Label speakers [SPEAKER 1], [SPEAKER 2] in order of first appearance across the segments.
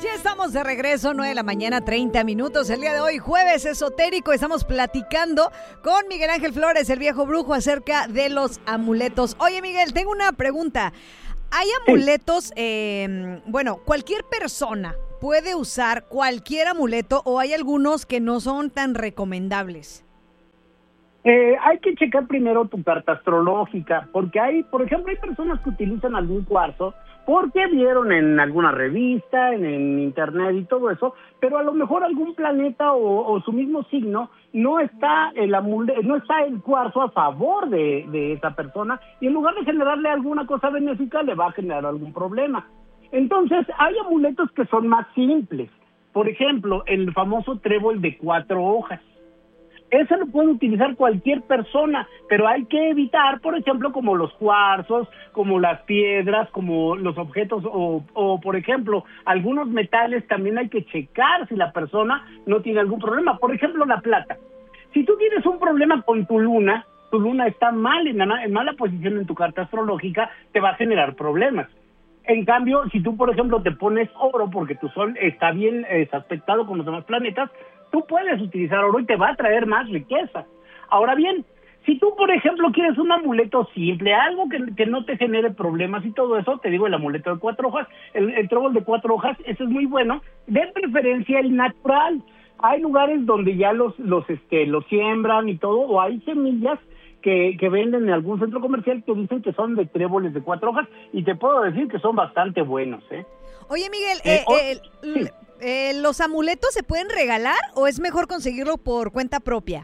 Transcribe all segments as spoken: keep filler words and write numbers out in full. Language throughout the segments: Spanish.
[SPEAKER 1] Ya estamos de regreso, nueve de la mañana, treinta minutos. El día de hoy, jueves esotérico, estamos platicando con Miguel Ángel Flores, el viejo brujo, acerca de los amuletos. Oye, Miguel, tengo una pregunta. ¿Hay amuletos, eh, bueno, cualquier persona puede usar cualquier amuleto o hay algunos que no son tan recomendables?
[SPEAKER 2] Eh, hay que checar primero tu carta astrológica, porque hay, por ejemplo, hay personas que utilizan algún cuarzo porque vieron en alguna revista, en, en internet y todo eso, pero a lo mejor algún planeta o, o su mismo signo no está el amule- no está el cuarzo a favor de, de esa persona, y en lugar de generarle alguna cosa benéfica le va a generar algún problema. Entonces hay amuletos que son más simples. Por ejemplo, el famoso trébol de cuatro hojas. Ese lo puede utilizar cualquier persona, pero hay que evitar, por ejemplo, como los cuarzos, como las piedras, como los objetos, o, o por ejemplo, algunos metales también hay que checar si la persona no tiene algún problema. Por ejemplo, la plata. Si tú tienes un problema con tu luna, tu luna está mal, en, en mala posición en tu carta astrológica, te va a generar problemas. En cambio, si tú, por ejemplo, te pones oro porque tu sol está bien eh, aspectado con los demás planetas, tú puedes utilizar oro y te va a traer más riqueza. Ahora bien, si tú, por ejemplo, quieres un amuleto simple, algo que, que no te genere problemas y todo eso, te digo el amuleto de cuatro hojas, el, el trébol de cuatro hojas, ese es muy bueno, de preferencia el natural. Hay lugares donde ya los, los, este, los siembran y todo, o hay semillas que, que venden en algún centro comercial que dicen que son de tréboles de cuatro hojas, y te puedo decir que son bastante buenos, ¿eh?
[SPEAKER 1] Oye, Miguel,
[SPEAKER 2] eh,
[SPEAKER 1] eh,
[SPEAKER 2] o,
[SPEAKER 1] eh,
[SPEAKER 2] sí.
[SPEAKER 1] eh, ¿los amuletos se pueden regalar o es mejor conseguirlo por cuenta propia?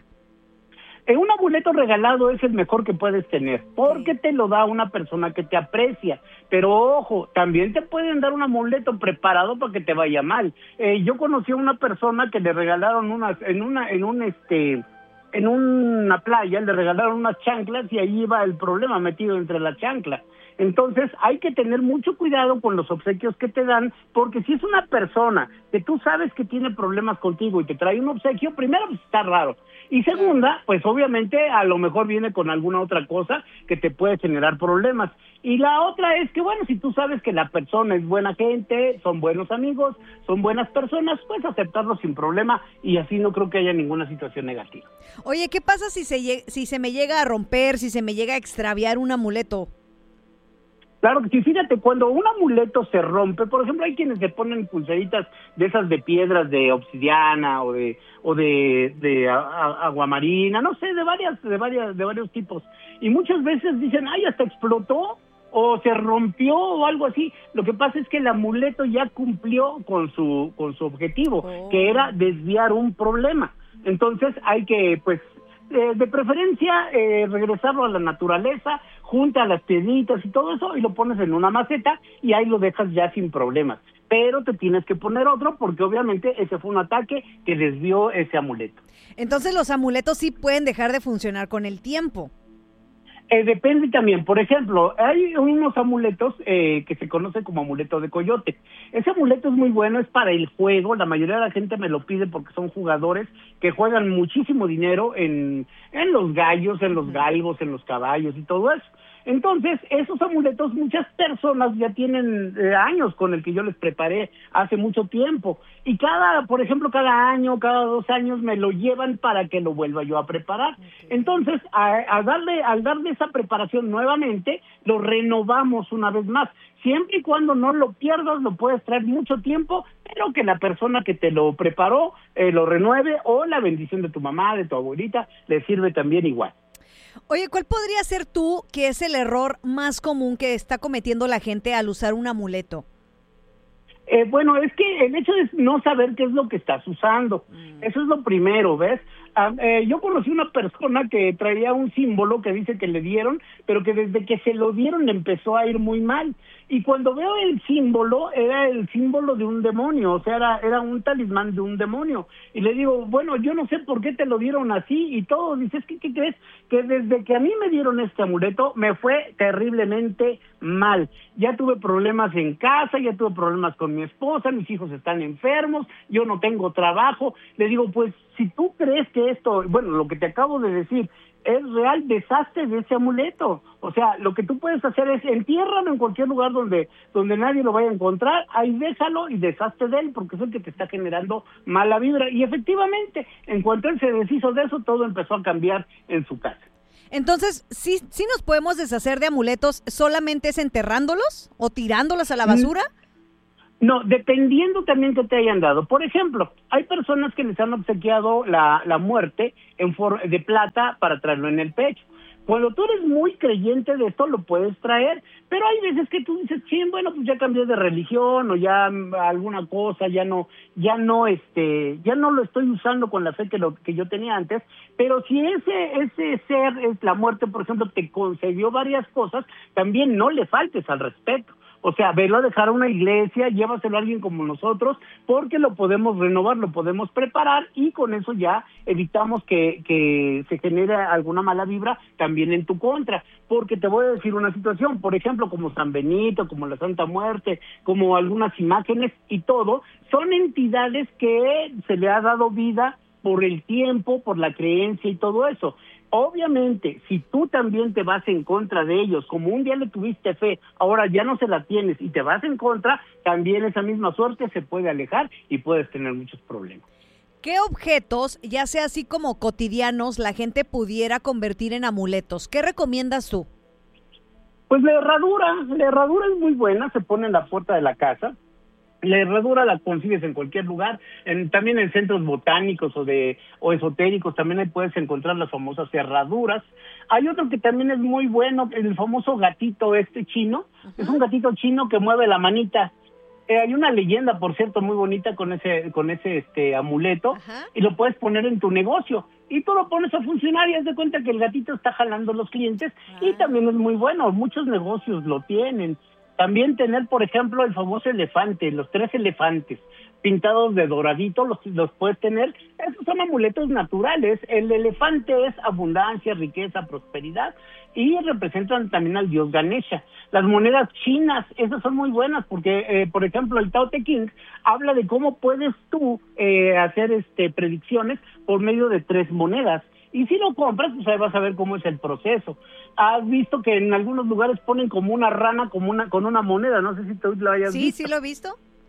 [SPEAKER 2] Eh, un amuleto regalado es el mejor que puedes tener, porque sí, te lo da una persona que te aprecia. Pero ojo, también te pueden dar un amuleto preparado para que te vaya mal. Eh, yo conocí a una persona que le regalaron unas, en una, en un este, en una playa, le regalaron unas chanclas y ahí iba el problema metido entre la chancla. Entonces hay que tener mucho cuidado con los obsequios que te dan, porque si es una persona que tú sabes que tiene problemas contigo y te trae un obsequio, primero pues está raro, y segunda, pues obviamente a lo mejor viene con alguna otra cosa que te puede generar problemas. Y la otra es que, bueno, si tú sabes que la persona es buena gente, son buenos amigos, son buenas personas, puedes aceptarlo sin problema y así no creo que haya ninguna situación negativa.
[SPEAKER 1] Oye, ¿qué pasa si se, lleg- si se me llega a romper, si se me llega a extraviar un amuleto?
[SPEAKER 2] Claro que sí, fíjate, cuando un amuleto se rompe, por ejemplo, hay quienes se ponen pulseritas de esas de piedras de obsidiana o de o de, de a, a, aguamarina, no sé, de varias, de varias, de varios tipos. Y muchas veces dicen, ay, hasta explotó o se rompió o algo así. Lo que pasa es que el amuleto ya cumplió con su con su objetivo, oh, que era desviar un problema. Entonces hay que, pues, Eh, de preferencia eh, regresarlo a la naturaleza, junta las piedritas y todo eso, y lo pones en una maceta y ahí lo dejas ya sin problemas. Pero te tienes que poner otro porque obviamente ese fue un ataque que desvió ese amuleto.
[SPEAKER 1] Entonces los amuletos sí pueden dejar de funcionar con el tiempo.
[SPEAKER 2] Eh, depende también. Por ejemplo, hay unos amuletos eh, que se conocen como amuleto de coyote. Ese amuleto es muy bueno, es para el juego. La mayoría de la gente me lo pide porque son jugadores que juegan muchísimo dinero en, en los gallos, en los galgos, en los caballos y todo eso. Entonces, esos amuletos muchas personas ya tienen eh, años con el que yo les preparé hace mucho tiempo. Y cada, por ejemplo, cada año, cada dos años me lo llevan para que lo vuelva yo a preparar. Okay. Entonces, a, a darle, al darle esa preparación nuevamente, lo renovamos una vez más. Siempre y cuando no lo pierdas, lo puedes traer mucho tiempo, pero que la persona que te lo preparó eh, lo renueve, o la bendición de tu mamá, de tu abuelita, le sirve también igual.
[SPEAKER 1] Oye, ¿cuál podría ser tú que es el error más común que está cometiendo la gente al usar un amuleto?
[SPEAKER 2] Eh, bueno, es que el hecho de no saber qué es lo que estás usando, mm. eso es lo primero, ¿ves? Ah, eh, yo conocí una persona que traía un símbolo que dice que le dieron, pero que desde que se lo dieron le empezó a ir muy mal. Y cuando veo el símbolo, era el símbolo de un demonio, o sea, era, era un talismán de un demonio. Y le digo, bueno, yo no sé por qué te lo dieron así, y todo. Dice, es que, ¿qué crees? Que desde que a mí me dieron este amuleto, me fue terriblemente mal. Ya tuve problemas en casa, ya tuve problemas con mi esposa, mis hijos están enfermos, yo no tengo trabajo. Le digo, pues, si tú crees que esto, bueno, lo que te acabo de decir, es real, deshazte de ese amuleto. O sea, lo que tú puedes hacer es entiérralo en cualquier lugar donde donde nadie lo vaya a encontrar, ahí déjalo y deshazte de él, porque es el que te está generando mala vibra. Y efectivamente, en cuanto él se deshizo de eso, todo empezó a cambiar en su casa.
[SPEAKER 1] Entonces, ¿sí, sí nos podemos deshacer de amuletos solamente es enterrándolos o tirándolos a la basura?
[SPEAKER 2] No, dependiendo también que te hayan dado. Por ejemplo, hay personas que les han obsequiado la, la muerte en for- de plata para traerlo en el pecho. Cuando tú eres muy creyente de esto, lo puedes traer, pero hay veces que tú dices, sí, bueno, pues ya cambié de religión o ya alguna cosa, ya no, ya no, este, ya no lo estoy usando con la fe que lo que yo tenía antes, pero si ese, ese ser, es la muerte, por ejemplo, te concedió varias cosas, también no le faltes al respeto. O sea, velo a dejar a una iglesia, llévaselo a alguien como nosotros, porque lo podemos renovar, lo podemos preparar y con eso ya evitamos que, que se genere alguna mala vibra también en tu contra. Porque te voy a decir una situación, por ejemplo, como San Benito, como la Santa Muerte, como algunas imágenes y todo, son entidades que se le ha dado vida por el tiempo, por la creencia y todo eso. Obviamente, si tú también te vas en contra de ellos, como un día le tuviste fe, ahora ya no se la tienes y te vas en contra, también esa misma suerte se puede alejar y puedes tener muchos problemas.
[SPEAKER 1] ¿Qué objetos, ya sea así como cotidianos, la gente pudiera convertir en amuletos? ¿Qué recomiendas tú?
[SPEAKER 2] Pues la herradura, la herradura es muy buena, se pone en la puerta de la casa. La herradura la consigues en cualquier lugar, en, también en centros botánicos o de o esotéricos, también ahí puedes encontrar las famosas herraduras. Hay otro que también es muy bueno, el famoso gatito este chino. Uh-huh. Es un gatito chino que mueve la manita. Eh, hay una leyenda, por cierto, muy bonita con ese con ese este amuleto. Uh-huh. Y lo puedes poner en tu negocio. Y tú lo pones a funcionar y haz de cuenta que el gatito está jalando los clientes. Uh-huh. Y también es muy bueno, muchos negocios lo tienen. También tener, por ejemplo, el famoso elefante, los tres elefantes pintados de doradito, los, los puedes tener. Esos son amuletos naturales. El elefante es abundancia, riqueza, prosperidad y representan también al dios Ganesha. Las monedas chinas, esas son muy buenas porque, eh, por ejemplo, el Tao Te Ching habla de cómo puedes tú eh, hacer este predicciones por medio de tres monedas. Y si lo compras, pues ahí vas a ver cómo es el proceso. Has visto que en algunos lugares ponen como una rana como una con una moneda, no sé si tú lo hayas
[SPEAKER 1] sí,
[SPEAKER 2] visto.
[SPEAKER 1] Sí, sí lo he visto.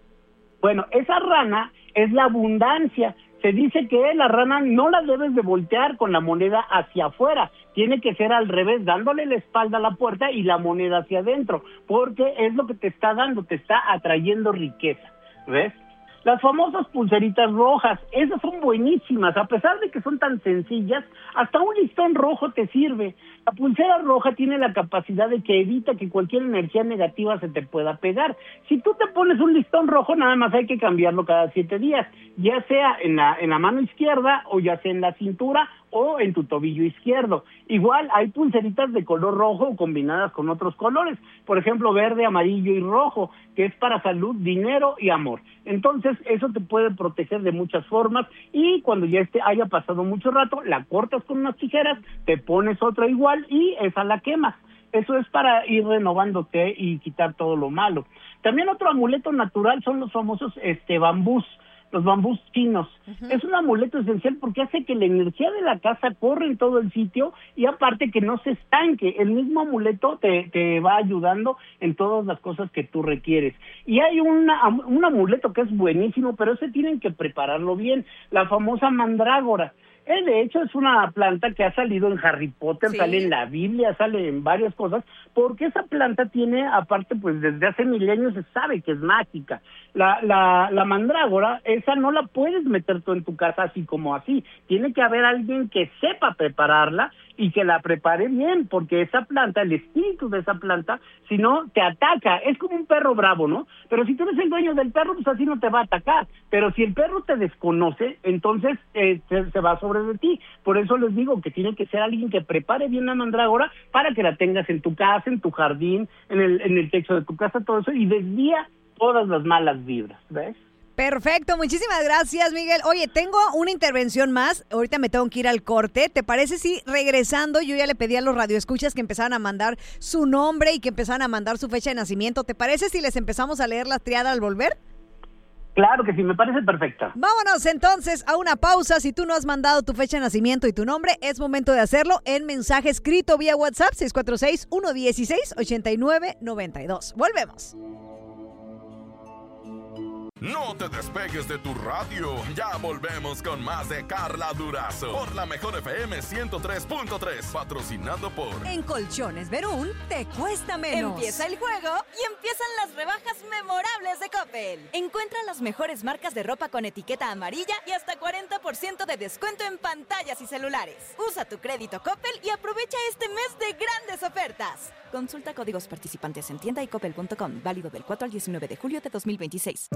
[SPEAKER 2] Bueno, esa rana es la abundancia. Se dice que la rana no la debes de voltear con la moneda hacia afuera. Tiene que ser al revés, dándole la espalda a la puerta y la moneda hacia adentro, porque es lo que te está dando, te está atrayendo riqueza, ¿ves? Las famosas pulseritas rojas, esas son buenísimas, a pesar de que son tan sencillas, hasta un listón rojo te sirve. La pulsera roja tiene la capacidad de que evita que cualquier energía negativa se te pueda pegar. Si tú te pones un listón rojo, nada más hay que cambiarlo cada siete días, ya sea en la, en la mano izquierda o ya sea en la cintura o en tu tobillo izquierdo. Igual hay pulseritas de color rojo combinadas con otros colores, por ejemplo verde, amarillo y rojo, que es para salud, dinero y amor. Entonces eso te puede proteger de muchas formas y cuando ya este haya pasado mucho rato, la cortas con unas tijeras, te pones otra igual y esa la quemas. Eso es para ir renovándote y quitar todo lo malo. También otro amuleto natural son los famosos este bambús. Los bambús chinos. Uh-huh. Es un amuleto esencial porque hace que la energía de la casa corra en todo el sitio y aparte que no se estanque. El mismo amuleto te, te va ayudando en todas las cosas que tú requieres. Y hay una, un amuleto que es buenísimo, pero ese tienen que prepararlo bien. La famosa mandrágora. Eh, de hecho, es una planta que ha salido en Harry Potter, sí. Sale en la Biblia, sale en varias cosas, porque esa planta tiene, aparte, pues desde hace milenios se sabe que es mágica. La, la, la mandrágora, esa no la puedes meter tú en tu casa así como así. Tiene que haber alguien que sepa prepararla y que la prepare bien, porque esa planta, el espíritu de esa planta, si no, te ataca. Es como un perro bravo, ¿no? Pero si tú eres el dueño del perro, pues así no te va a atacar. Pero si el perro te desconoce, entonces eh, se, se va sobre de ti. Por eso les digo que tiene que ser alguien que prepare bien la mandrágora para que la tengas en tu casa, en tu jardín, en el, en el techo de tu casa, todo eso, y desvía todas las malas vibras, ¿ves?
[SPEAKER 1] Perfecto, muchísimas gracias, Miguel. Oye, tengo una intervención más, ahorita me tengo que ir al corte. ¿Te parece si regresando yo ya le pedí a los radioescuchas que empezaran a mandar su nombre y que empezaran a mandar su fecha de nacimiento? ¿Te parece si les empezamos a leer la triada al volver?
[SPEAKER 2] Claro que sí, me parece perfecta.
[SPEAKER 1] Vámonos entonces a una pausa. Si tú no has mandado tu fecha de nacimiento y tu nombre, es momento de hacerlo en mensaje escrito vía WhatsApp seis cuatro seis, uno uno seis, ocho nueve nueve dos. Volvemos.
[SPEAKER 3] No te despegues de tu radio. Ya volvemos con más de Carla Durazo por la Mejor F M ciento tres punto tres, patrocinado por
[SPEAKER 4] En Colchones Verún te cuesta menos.
[SPEAKER 5] Empieza el juego y empiezan las rebajas memorables de Coppel. Encuentra las mejores marcas de ropa con etiqueta amarilla y hasta cuarenta por ciento de descuento en pantallas y celulares. Usa tu crédito Coppel y aprovecha este mes de grandes ofertas. Consulta códigos participantes en tienda y coppel punto com. Válido del cuatro al diecinueve de julio de dos mil veintiséis.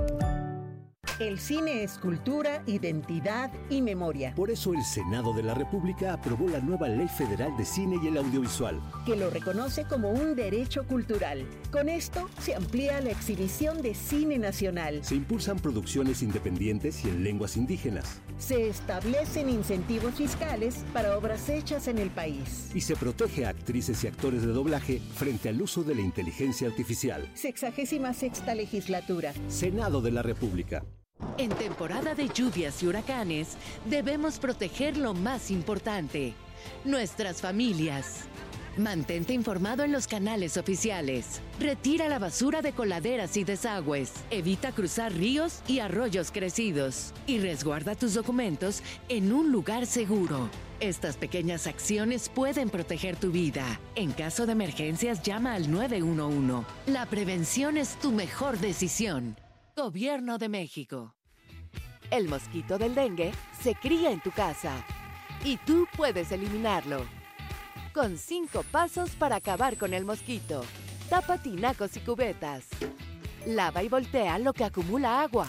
[SPEAKER 6] El cine es cultura, identidad y memoria.
[SPEAKER 7] Por eso el Senado de la República aprobó la nueva Ley Federal de Cine y el Audiovisual,
[SPEAKER 6] que lo reconoce como un derecho cultural. Con esto se amplía la exhibición de cine nacional.
[SPEAKER 7] Se impulsan producciones independientes y en lenguas indígenas.
[SPEAKER 6] Se establecen incentivos fiscales para obras hechas en el país.
[SPEAKER 7] Y se protege a actrices y actores de doblaje frente al uso de la inteligencia artificial.
[SPEAKER 6] Sexagésima sexta legislatura.
[SPEAKER 7] Senado de la República.
[SPEAKER 8] En temporada de lluvias y huracanes, debemos proteger lo más importante, nuestras familias. Mantente informado en los canales oficiales. Retira la basura de coladeras y desagües. Evita cruzar ríos y arroyos crecidos. Y resguarda tus documentos en un lugar seguro. Estas pequeñas acciones pueden proteger tu vida. En caso de emergencias, llama al nueve uno uno. La prevención es tu mejor decisión. Gobierno de México.
[SPEAKER 9] El mosquito del dengue se cría en tu casa y tú puedes eliminarlo. Con cinco pasos para acabar con el mosquito. Tapa tinacos y cubetas. Lava y voltea lo que acumula agua.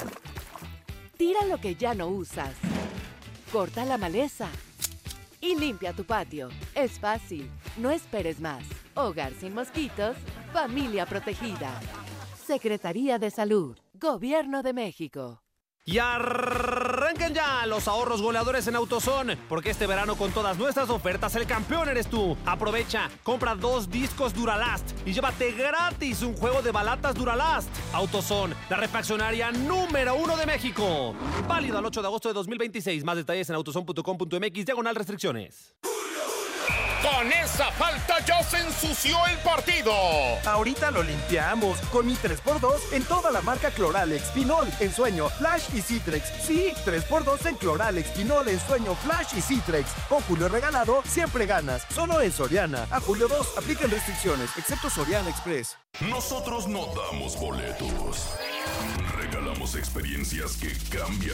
[SPEAKER 9] Tira lo que ya no usas. Corta la maleza. Y limpia tu patio. Es fácil. No esperes más. Hogar sin mosquitos. Familia protegida. Secretaría de Salud. Gobierno de México.
[SPEAKER 10] Y arranquen ya los ahorros goleadores en AutoZone, porque este verano con todas nuestras ofertas el campeón eres tú. Aprovecha, compra dos discos Duralast y llévate gratis un juego de balatas Duralast. AutoZone, la refaccionaria número uno de México. Válido al ocho de agosto de dos mil veintiséis. Más detalles en autozone punto com punto mx, diagonal restricciones.
[SPEAKER 3] Con esa falta ya se ensució el partido.
[SPEAKER 11] Ahorita lo limpiamos con mi tres por dos en toda la marca Cloralex, Pinol, Ensueño, Flash y Citrex. Sí, tres por dos en Cloralex, Pinol, Ensueño, Flash y Citrex. Con Julio regalado, siempre ganas. Solo en Soriana. A julio dos, aplican restricciones, excepto Soriana Express.
[SPEAKER 3] Nosotros no damos boletos. Regalamos experiencias que cambian